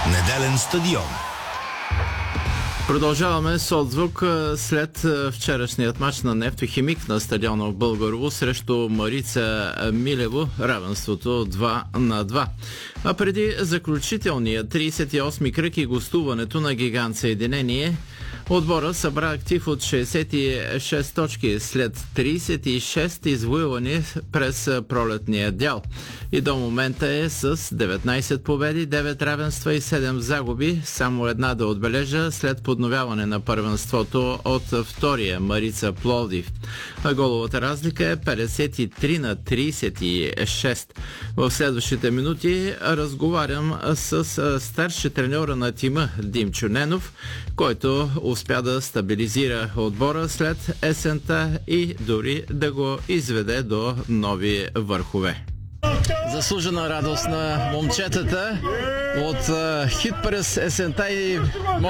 Неделен стадион. Продължаваме с отзвук след вчерашният матч на Нефтохимик на стадиона в Българово срещу Марица Милево, равенството 2-2. А преди заключителния 38-ми кръг и гостуването на Гигант Съединение, отбора събра актив от 66 точки след 36 извоювани през пролетния дял. И до момента е с 19 победи, 9 равенства и 7 загуби, само една да отбележа след подновяване на първенството от втория Марица Пловдив. А головата разлика е 53-36. В следващите минути разговарям с старши треньора на тима Димчо Ненов, който успя да стабилизира отбора след есента и дори да го изведе до нови върхове. Заслужена радост на момчетата от хит през есента и